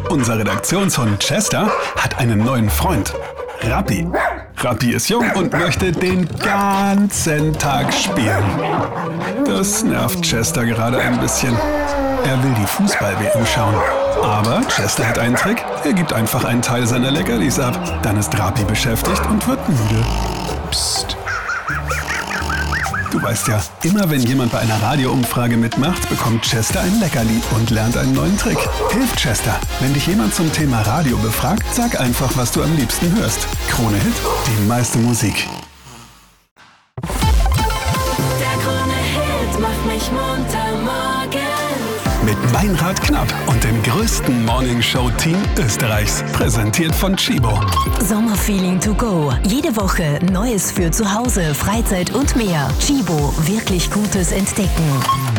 Unser Redaktionshund Chester hat einen neuen Freund. Rappi. Rappi ist jung und möchte den ganzen Tag spielen. Das nervt Chester gerade ein bisschen. Er will die Fußball-WM schauen. Aber Chester hat einen Trick. Er gibt einfach einen Teil seiner Leckerlis ab. Dann ist Rappi beschäftigt und wird müde. Psst. Du weißt ja, immer wenn jemand bei einer Radioumfrage mitmacht, bekommt Chester ein Leckerli und lernt einen neuen Trick. Hilf Chester. Wenn dich jemand zum Thema Radio befragt, sag einfach, was du am liebsten hörst. Krone Hit, die meiste Musik. Der Krone Hit macht mich munter morgens. Mit Meinrad Knapp und dem größten Morningshow-Team Österreichs. Präsentiert von Chibo. Sommerfeeling to go. Jede Woche Neues für zu Hause, Freizeit und mehr. Chibo, wirklich Gutes entdecken.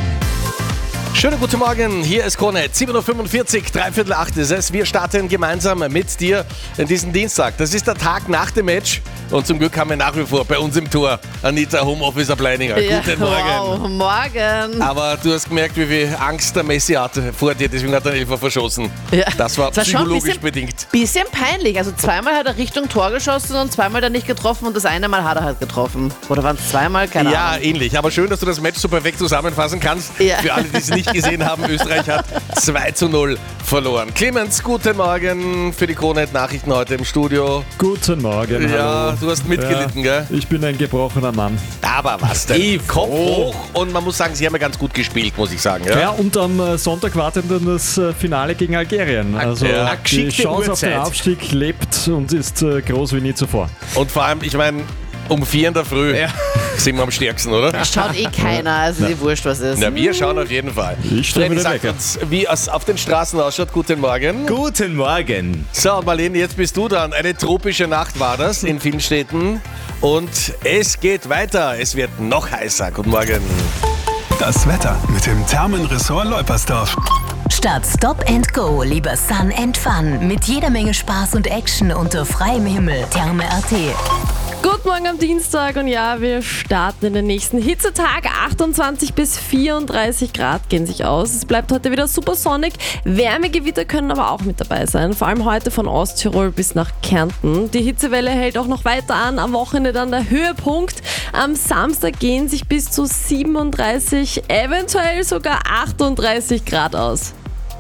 Schönen guten Morgen, hier ist Krone, 7.45 Uhr, 7:45 ist es. Wir starten gemeinsam mit dir in diesen Dienstag. Das ist der Tag nach dem Match und zum Glück haben wir nach wie vor bei uns im Tor Anita Homeoffice Ableininger. Ja, guten Morgen. Wow, morgen. Aber du hast gemerkt, wie viel Angst der Messi hatte vor dir, deswegen hat er Elfer verschossen. Ja. Das war psychologisch schon ein bedingt. Bisschen peinlich. Also zweimal hat er Richtung Tor geschossen und zweimal hat er nicht getroffen und das eine Mal hat er halt getroffen. Oder waren es zweimal? Keine Ja, Ahnung. ähnlich. Aber schön, dass du das Match so perfekt zusammenfassen kannst. Ja. Für alle, die es nicht gesehen haben, Österreich hat 2:0 verloren. Clemens, guten Morgen für die Krone-Nachrichten heute im Studio. Guten Morgen, Ja, hallo. du hast mitgelitten, gell? Ich bin ein gebrochener Mann. Aber was denn? Kopf hoch und man muss sagen, sie haben ja ganz gut gespielt, muss ich sagen. Ja? Ja, und am Sonntag wartet dann das Finale gegen Algerien. Also Ja. die geschickte Chance auf den Uhrzeit. Aufstieg lebt und ist groß wie nie zuvor. Und vor allem, ich meine, um 4 in der Früh sind wir am stärksten, oder? Schaut keiner, also die wurscht, was ist. Na, wir schauen auf jeden Fall. Ich stelle Freddy mir den sagt Wecker. uns, wie es auf den Straßen ausschaut. Guten Morgen. Guten Morgen. So, Marlene, jetzt bist du dran. Eine tropische Nacht war das in vielen Städten. Und es geht weiter. Es wird noch heißer. Guten Morgen. Das Wetter mit dem Thermenressort Leupersdorf. Statt Stop and Go, lieber Sun and Fun. Mit jeder Menge Spaß und Action unter freiem Himmel. Therme.at. Guten Morgen am Dienstag und ja, wir starten in den nächsten Hitzetag. 28 bis 34 Grad gehen sich aus. Es bleibt heute wieder super sonnig. Wärmegewitter können aber auch mit dabei sein. Vor allem heute von Osttirol bis nach Kärnten. Die Hitzewelle hält auch noch weiter an. Am Wochenende dann der Höhepunkt. Am Samstag gehen sich bis zu 37, eventuell sogar 38 Grad aus.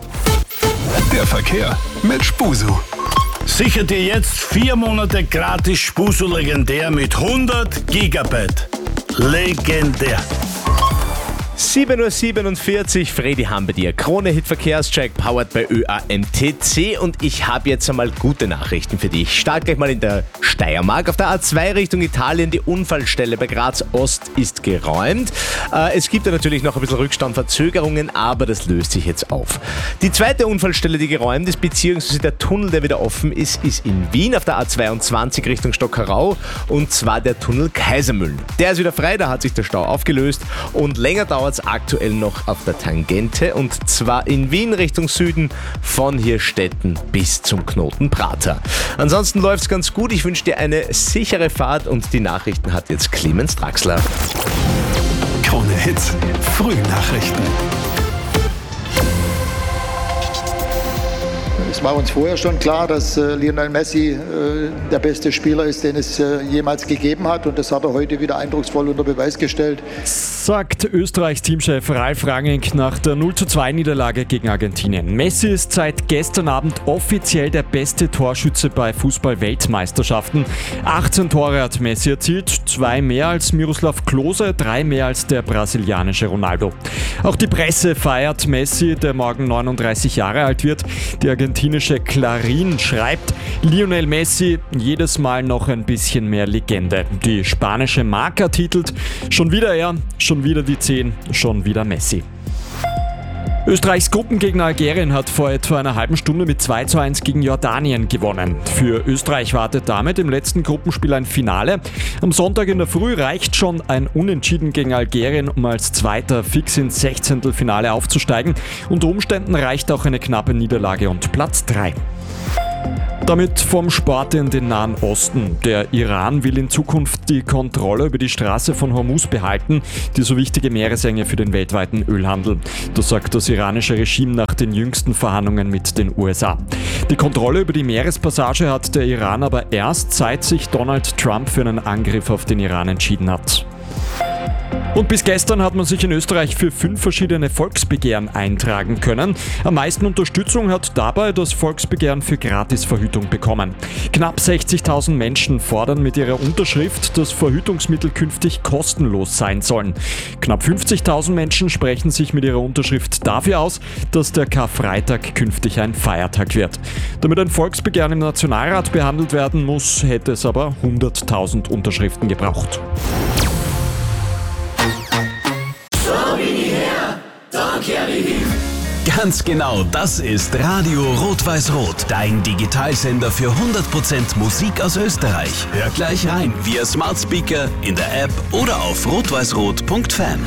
Der Verkehr mit Spusu. Sicher dir jetzt 4 Monate gratis Spusu legendär mit 100 Gigabyte. Legendär. 7:47 Uhr, Freddy haben bei dir. Krone-Hit Verkehrscheck, powered by ÖAMTC und ich habe jetzt einmal gute Nachrichten für dich. Ich starte gleich mal in der Steiermark. Auf der A2 Richtung Italien, die Unfallstelle bei Graz Ost ist geräumt. Es gibt ja natürlich noch ein bisschen Rückstand, Verzögerungen, aber das löst sich jetzt auf. Die zweite Unfallstelle, die geräumt ist, beziehungsweise der Tunnel, der wieder offen ist in Wien auf der A22 Richtung Stockerau und zwar der Tunnel Kaisermühlen. Der ist wieder frei, da hat sich der Stau aufgelöst und länger dauert es aktuell noch auf der Tangente und zwar in Wien Richtung Süden von Hirstetten bis zum Knoten Prater. Ansonsten läuft es ganz gut, ich wünsche dir eine sichere Fahrt und die Nachrichten hat jetzt Clemens Draxler. Krone Hits, Frühnachrichten. Es war uns vorher schon klar, dass Lionel Messi der beste Spieler ist, den es jemals gegeben hat. Und das hat er heute wieder eindrucksvoll unter Beweis gestellt. Sagt Österreichs Teamchef Ralf Rangnick nach der 0:2-Niederlage gegen Argentinien. Messi ist seit gestern Abend offiziell der beste Torschütze bei Fußball-Weltmeisterschaften. 18 Tore hat Messi erzielt, 2 mehr als Miroslav Klose, 3 mehr als der brasilianische Ronaldo. Auch die Presse feiert Messi, der morgen 39 Jahre alt wird. Die argentinische Clarín schreibt, Lionel Messi jedes Mal noch ein bisschen mehr Legende. Die spanische Marca titelt, schon wieder er, schon wieder die 10, schon wieder Messi. Österreichs Gruppengegner Algerien hat vor etwa einer halben Stunde mit 2:1 gegen Jordanien gewonnen. Für Österreich wartet damit im letzten Gruppenspiel ein Finale. Am Sonntag in der Früh reicht schon ein Unentschieden gegen Algerien, um als Zweiter fix ins 16. aufzusteigen. Unter Umständen reicht auch eine knappe Niederlage und Platz 3. Damit vom Sport in den Nahen Osten. Der Iran will in Zukunft die Kontrolle über die Straße von Hormuz behalten, die so wichtige Meeresenge für den weltweiten Ölhandel. Das sagt das iranische Regime nach den jüngsten Verhandlungen mit den USA. Die Kontrolle über die Meerespassage hat der Iran aber erst, seit sich Donald Trump für einen Angriff auf den Iran entschieden hat. Und bis gestern hat man sich in Österreich für 5 verschiedene Volksbegehren eintragen können. Am meisten Unterstützung hat dabei das Volksbegehren für Gratisverhütung bekommen. Knapp 60.000 Menschen fordern mit ihrer Unterschrift, dass Verhütungsmittel künftig kostenlos sein sollen. Knapp 50.000 Menschen sprechen sich mit ihrer Unterschrift dafür aus, dass der Karfreitag künftig ein Feiertag wird. Damit ein Volksbegehren im Nationalrat behandelt werden muss, hätte es aber 100.000 Unterschriften gebraucht. Ganz genau, das ist Radio Rot-Weiß-Rot, dein Digitalsender für 100% Musik aus Österreich. Hör gleich rein via Smart Speaker, in der App oder auf rotweißrot.fan.